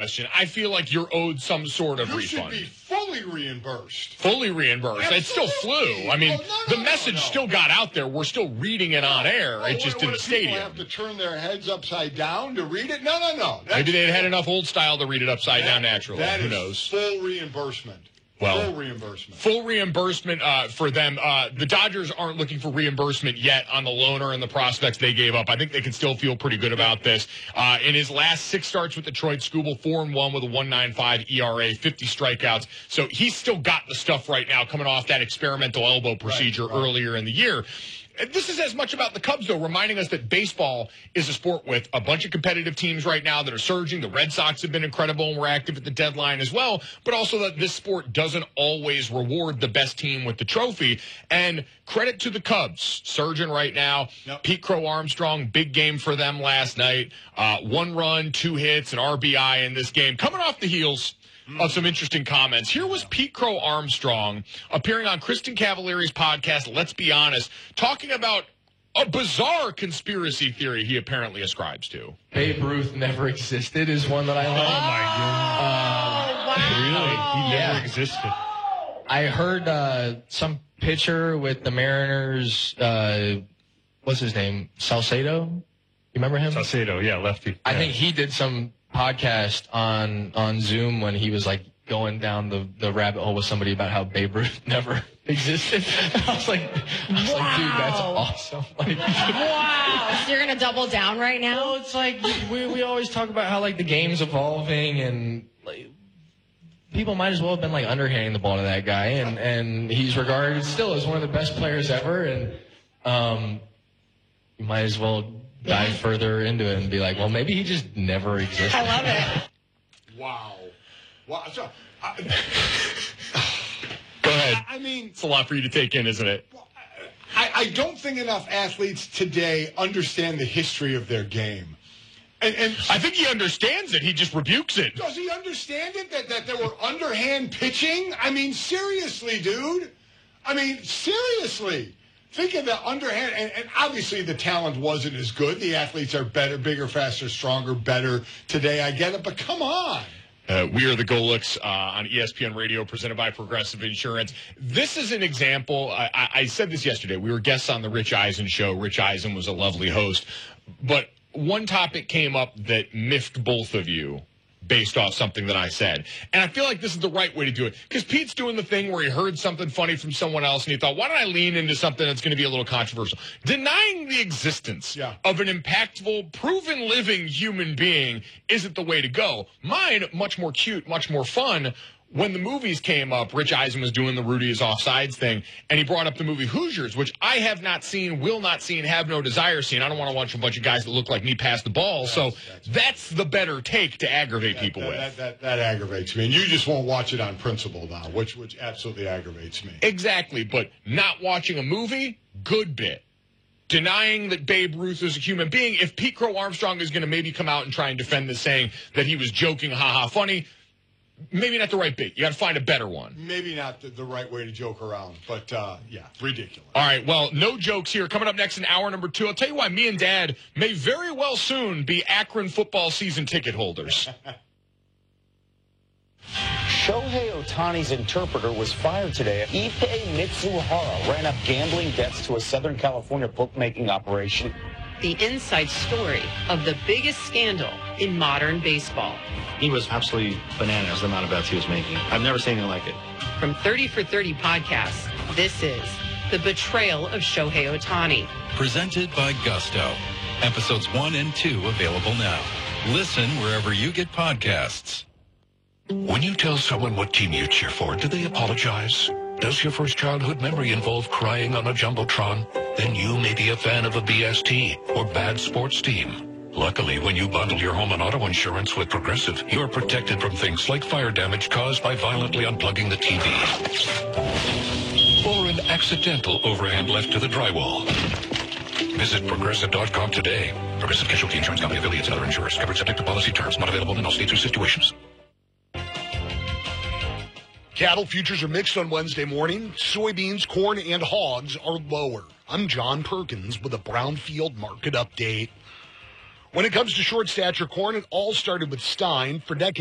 question. I feel like you're owed some sort of refund. You should be fully reimbursed. Fully reimbursed. Absolutely. It still flew. I mean, the message still got out there. We're still reading it on air. It just in the stadium. People have to turn their heads upside down to read it? No. Maybe they had enough old style to read it upside down naturally. Who knows? Full reimbursement. Well, full reimbursement for them. The Dodgers aren't looking for reimbursement yet on the loaner and the prospects they gave up. I think they can still feel pretty good about this. In his last 6 starts with Detroit, Skubal 4-1 with a 1.95 ERA, 50 strikeouts. So he's still got the stuff right now coming off that experimental elbow procedure earlier in the year. This is as much about the Cubs, though, reminding us that baseball is a sport with a bunch of competitive teams right now that are surging. The Red Sox have been incredible and were active at the deadline as well, but also that this sport doesn't always reward the best team with the trophy. And credit to the Cubs, surging right now. Yep. Pete Crow Armstrong, big game for them last night. 1 run, 2 hits, an RBI in this game. Coming off the heels of some interesting comments. Here was Pete Crow Armstrong appearing on Kristen Cavallari's podcast, Let's Be Honest, talking about a bizarre conspiracy theory he apparently ascribes to. Babe Ruth never existed is one that I like. Oh, my God. Really? He never existed. I heard some pitcher with the Mariners, what's his name? Salcedo? You remember him? Salcedo, yeah, lefty. I think he did some podcast on Zoom when he was like going down the rabbit hole with somebody about how Babe Ruth never existed. I was like, dude, that's awesome. Like, wow. So you're going to double down right now? Well, it's like we always talk about how like the game's evolving and like people might as well have been like underhanding the ball to that guy and he's regarded still as one of the best players ever and you might as well dive further into it and be like, well, maybe he just never existed. I love it. Wow. So, Go ahead. I mean, it's a lot for you to take in, isn't it? I don't think enough athletes today understand the history of their game. And I think he understands it. He just rebukes it. Does he understand it, that there were underhand pitching? I mean, seriously, dude. I mean, seriously. Think of the underhand, and obviously the talent wasn't as good. The athletes are better, bigger, faster, stronger, better today. I get it, but come on. We are the Golix on ESPN Radio, presented by Progressive Insurance. This is an example. I said this yesterday. We were guests on the Rich Eisen show. Rich Eisen was a lovely host. But one topic came up that miffed both of you based off something that I said. And I feel like this is the right way to do it. Because Pete's doing the thing where he heard something funny from someone else and he thought, why don't I lean into something that's going to be a little controversial? Denying the existence of an impactful, proven living human being isn't the way to go. Mine, much more cute, much more fun. When the movies came up, Rich Eisen was doing the Rudy is Offsides thing, and he brought up the movie Hoosiers, which I have not seen, will not see, and have no desire seen. I don't want to watch a bunch of guys that look like me pass the ball. So that's the better take to aggravate people with. That aggravates me. And you just won't watch it on principle now, which absolutely aggravates me. Exactly. But not watching a movie, good bit. Denying that Babe Ruth is a human being. If Pete Crow Armstrong is going to maybe come out and try and defend this, saying that he was joking, ha-ha, funny, maybe not the right bit. You got to find a better one. Maybe not the right way to joke around, but yeah, ridiculous. All right, well, no jokes here. Coming up next in hour number 2, I'll tell you why me and Dad may very well soon be Akron football season ticket holders. Shohei Ohtani's interpreter was fired today. Ippei Mitsuhara ran up gambling debts to a Southern California bookmaking operation. The inside story of the biggest scandal in modern baseball. He was absolutely bananas, the amount of bets he was making. I've never seen anything like it. From 30 for 30 podcasts, this is The Betrayal of Shohei Ohtani. Presented by Gusto. Episodes 1 and 2 available now. Listen wherever you get podcasts. When you tell someone what team you cheer for, do they apologize? Does your first childhood memory involve crying on a Jumbotron? Then you may be a fan of a BST or bad sports team. Luckily, when you bundle your home and auto insurance with Progressive, you're protected from things like fire damage caused by violently unplugging the TV. Or an accidental overhand left to the drywall. Visit Progressive.com today. Progressive Casualty Insurance Company affiliates and other insurers. Covered subject to policy terms. Not available in all states or situations. Cattle futures are mixed on Wednesday morning. Soybeans, corn, and hogs are lower. I'm John Perkins with a Brownfield market update. When it comes to short stature corn, it all started with Stein. For decades,